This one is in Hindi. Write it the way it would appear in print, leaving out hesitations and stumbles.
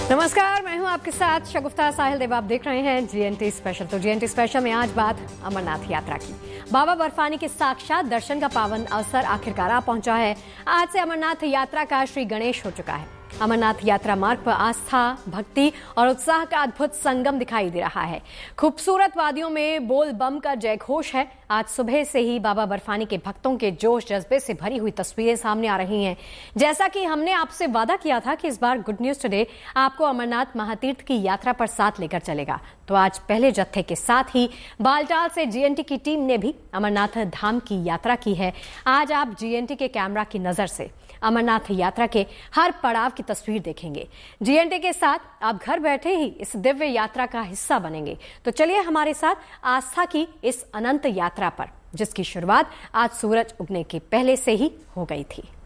नमस्कार, मैं हूं आपके साथ शगुफ्ता साहिल देव। आप देख रहे हैं जीएनटी स्पेशल। तो जीएनटी स्पेशल में आज बात अमरनाथ यात्रा की। बाबा बर्फानी के साक्षात दर्शन का पावन अवसर आखिरकार आ पहुंचा है। आज से अमरनाथ यात्रा का श्री गणेश हो चुका है। अमरनाथ यात्रा मार्ग पर आस्था, भक्ति और उत्साह का अद्भुत संगम दिखाई दे रहा है। खूबसूरत वादियों में बोल बम का जयघोष है। आज सुबह से ही बाबा बर्फानी के भक्तों के जोश जज्बे से भरी हुई तस्वीरें सामने आ रही हैं। जैसा कि हमने आपसे वादा किया था कि इस बार गुड न्यूज टुडे आपको अमरनाथ महातीर्थ की यात्रा पर साथ लेकर चलेगा, तो आज पहले जत्थे के साथ ही बालटाल से जीएनटी की टीम ने भी अमरनाथ धाम की यात्रा की है। आज आप जीएनटी के कैमरा की नजर से अमरनाथ यात्रा के हर पड़ाव की तस्वीर देखेंगे। जीएनटी के साथ आप घर बैठे ही इस दिव्य यात्रा का हिस्सा बनेंगे। तो चलिए हमारे साथ आस्था की इस अनंत यात्रा पर, जिसकी शुरुआत आज सूरज उगने के पहले से ही हो गई थी।